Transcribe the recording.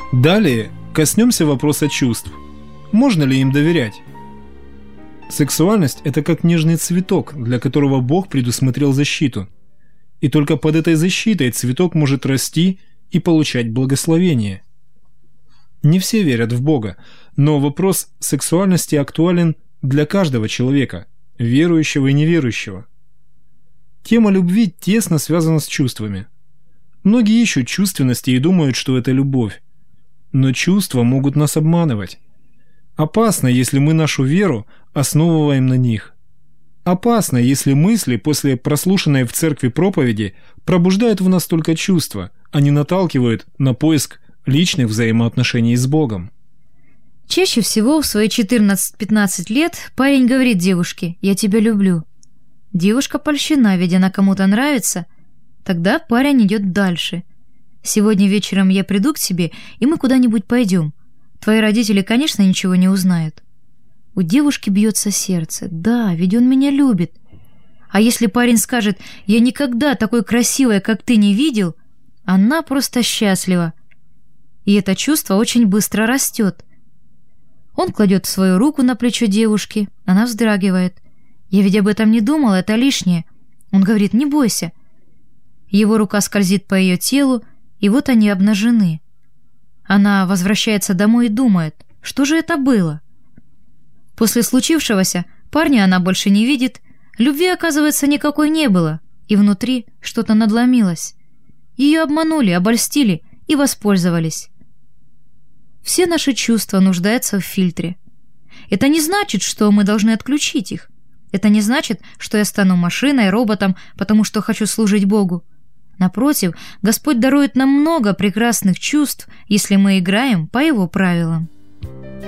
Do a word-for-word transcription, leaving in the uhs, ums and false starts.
Далее коснемся вопроса чувств. Можно ли им доверять? Сексуальность – это как нежный цветок, для которого Бог предусмотрел защиту. И только под этой защитой цветок может расти и получать благословение. Не все верят в Бога, но вопрос сексуальности актуален для каждого человека, верующего и неверующего. Тема любви тесно связана с чувствами. Многие ищут чувственности и думают, что это любовь. Но чувства могут нас обманывать. Опасно, если мы нашу веру основываем на них. Опасно, если мысли после прослушанной в церкви проповеди пробуждают в нас только чувства, а не наталкивают на поиск личных взаимоотношений с Богом. Чаще всего в свои четырнадцать-пятнадцать лет парень говорит девушке: «Я тебя люблю». Девушка польщена, ведь она кому-то нравится. Тогда парень идет дальше. «Сегодня вечером я приду к тебе, и мы куда-нибудь пойдем. Твои родители, конечно, ничего не узнают». У девушки бьется сердце. Да, ведь он меня любит. А если парень скажет: «Я никогда такой красивой, как ты, не видел», она просто счастлива. И это чувство очень быстро растет. Он кладет свою руку на плечо девушки. Она вздрагивает. «Я ведь об этом не думал, это лишнее». Он говорит: «Не бойся». Его рука скользит по ее телу, и вот они обнажены. Она возвращается домой и думает: что же это было? После случившегося парня она больше не видит, любви, оказывается, никакой не было, и внутри что-то надломилось. Ее обманули, обольстили и воспользовались. Все наши чувства нуждаются в фильтре. Это не значит, что мы должны отключить их. Это не значит, что я стану машиной, роботом, потому что хочу служить Богу. Напротив, Господь дарует нам много прекрасных чувств, если мы играем по Его правилам.